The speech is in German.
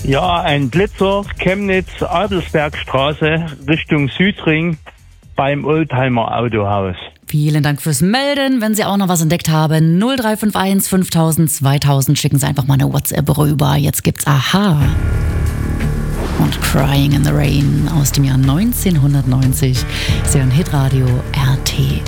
Ja, ein Blitzer, Chemnitz-Adelsbergstraße Richtung Südring beim Oldtimer Autohaus. Vielen Dank fürs Melden. Wenn Sie auch noch was entdeckt haben, 0351 5000 2000, schicken Sie einfach mal eine WhatsApp rüber. Jetzt gibt's Aha und Crying in the Rain aus dem Jahr 1990. Sie hören Hitradio RT.